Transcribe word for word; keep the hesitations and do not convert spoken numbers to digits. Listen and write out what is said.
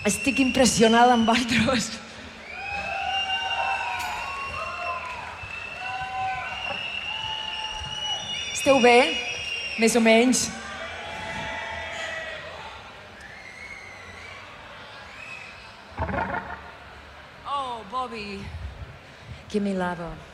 Estic impressionada amb vosaltres. Esteu bé? Més o menys. Oh, Bobby. Give me lava.